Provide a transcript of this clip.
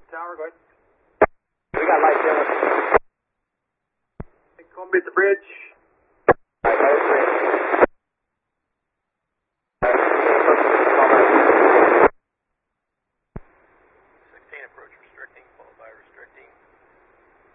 Tower, go ahead. We got light, Dylan. Combi at the bridge. Light, bridge.